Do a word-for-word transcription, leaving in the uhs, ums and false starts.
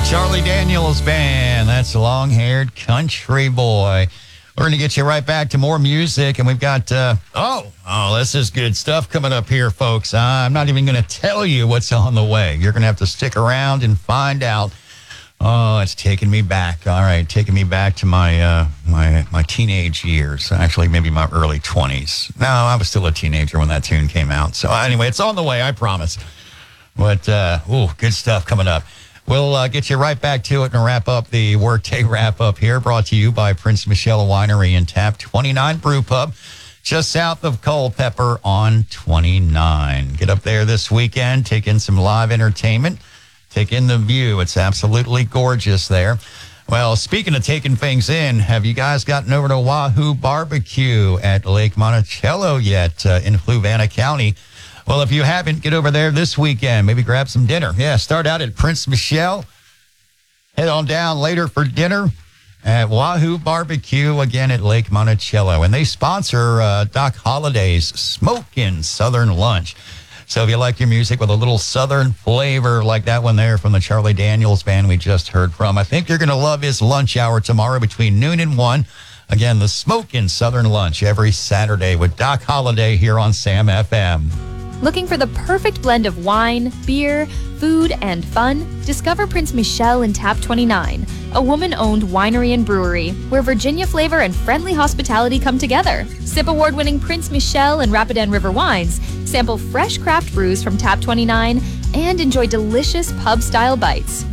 Charlie Daniels Band. That's a long-haired country boy. We're going to get you right back to more music, and we've got, uh, oh, oh, this is good stuff coming up here, folks. Uh, I'm not even going to tell you what's on the way. You're going to have to stick around and find out. Oh, it's taking me back. All right, taking me back to my uh, my my teenage years. Actually, maybe my early twenties. No, I was still a teenager when that tune came out. So anyway, it's on the way, I promise. But, uh, ooh, good stuff coming up. We'll uh, get you right back to it and wrap up the Workday Wrap-Up here, brought to you by Prince Michelle Winery and Tap twenty-nine Brew Pub, just south of Culpeper on twenty-nine. Get up there this weekend, take in some live entertainment, take in the view. It's absolutely gorgeous there. Well, speaking of taking things in, have you guys gotten over to Wahoo Barbecue at Lake Monticello yet uh, in Fluvanna County? Well, if you haven't, get over there this weekend. Maybe grab some dinner. Yeah, start out at Prince Michelle. Head on down later for dinner at Wahoo Barbecue, again at Lake Monticello. And they sponsor uh, Doc Holliday's Smokin' Southern Lunch. So if you like your music with a little Southern flavor like that one there from the Charlie Daniels Band we just heard from, I think you're going to love his lunch hour tomorrow between noon and one. Again, the Smokin' Southern Lunch every Saturday with Doc Holliday here on Sam F M. Looking for the perfect blend of wine, beer, food, and fun? Discover Prince Michelle and Tap twenty-nine, a woman-owned winery and brewery where Virginia flavor and friendly hospitality come together. Sip award-winning Prince Michelle and Rapidan River wines, sample fresh craft brews from Tap twenty-nine, and enjoy delicious pub-style bites.